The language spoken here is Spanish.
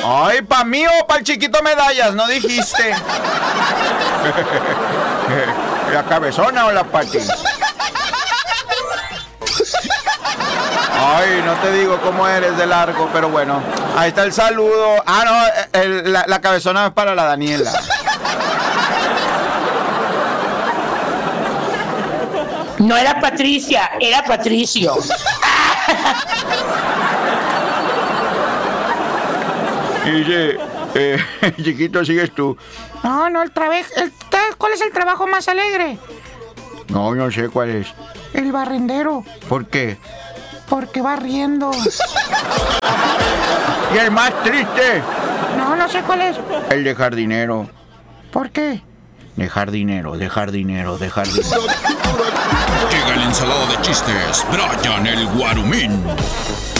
Ay, ¿pa' mí o para el chiquito Medallas? No dijiste. ¿La cabezona o la Pati? Ay, no te digo cómo eres de largo, pero bueno. Ahí está el saludo. Ah, no, la cabezona es para la Daniela. No era Patricia, era Patricio. Dice, chiquito, sigues tú. No, otra vez. ¿Cuál es el trabajo más alegre? No sé cuál es. El barrendero. ¿Por qué? Porque va riendo. ¿Y el más triste? No sé cuál es. El de jardinero. ¿Por qué? Dejar dinero. Llega el ensalado de chistes, Brian el Guarumín.